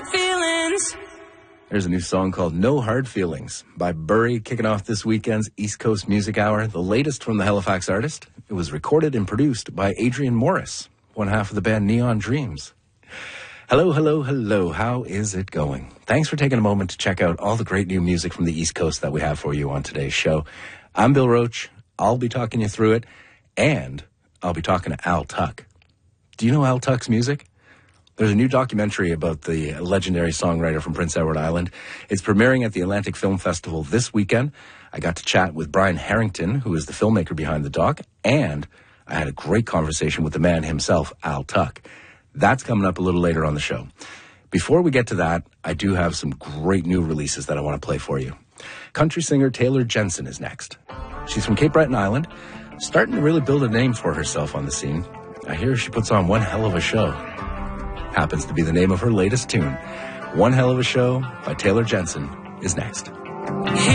feelings. There's a new song called No Hard Feelings by Burry, kicking off this weekend's East Coast Music Hour, the latest from the Halifax artist. It was recorded and produced by Adrian Morris, one half of the band Neon Dreams. Hello, hello, hello. How is it going? Thanks for taking a moment to check out all the great new music from the East Coast that we have for you on today's show. I'm Bill Roach. I'll be talking you through it, and I'll be talking to Al Tuck. Do you know Al Tuck's music? There's a new documentary about the legendary songwriter from Prince Edward Island. It's premiering at the Atlantic Film Festival this weekend. I got to chat with Brian Harrington, who is the filmmaker behind the doc, and I had a great conversation with the man himself, Al Tuck. That's coming up a little later on the show. Before we get to that, I do have some great new releases that I want to play for you. Country singer Taylor Jensen is next. She's from Cape Breton Island, starting to really build a name for herself on the scene. I hear she puts on one hell of a show. Happens to be the name of her latest tune. One Hell of a Show by Taylor Jensen is next. He